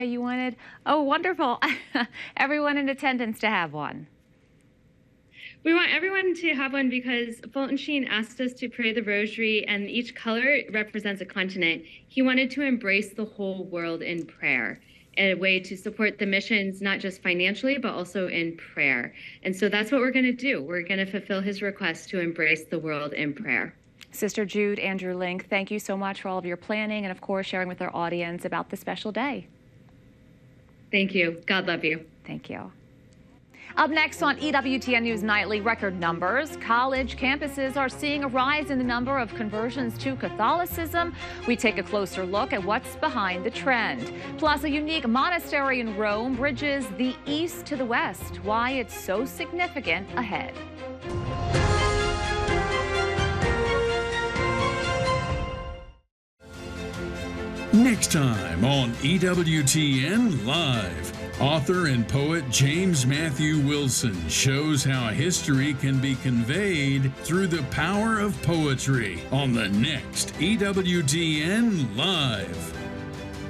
you wanted? Oh, wonderful. Everyone in attendance to have one. We want everyone to have one because Fulton Sheen asked us to pray the rosary, and each color represents a continent. He wanted to embrace the whole world in prayer, a way to support the missions, not just financially, but also in prayer. And so that's what we're going to do. We're going to fulfill his request to embrace the world in prayer. Sister Jude, Andrew Link, thank you so much for all of your planning and, of course, sharing with our audience about the special day. Thank you. God love you. Thank you. Up next on EWTN News Nightly, record numbers. College campuses are seeing a rise in the number of conversions to Catholicism. We take a closer look at what's behind the trend. Plus, a unique monastery in Rome bridges the east to the west. Why it's so significant ahead. Next time on EWTN Live, author and poet James Matthew Wilson shows how history can be conveyed through the power of poetry on the next EWTN Live.